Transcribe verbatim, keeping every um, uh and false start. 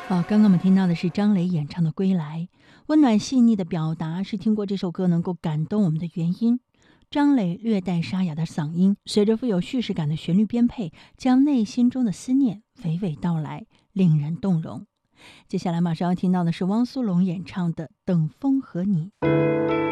呃，刚刚我们听到的是张磊演唱的《归来》，温暖细腻的表达是听过这首歌能够感动我们的原因。张磊略带沙哑的嗓音，随着富有叙事感的旋律编配，将内心中的思念娓娓道来，令人动容。接下来马上要听到的是汪苏泷演唱的《等风和你》。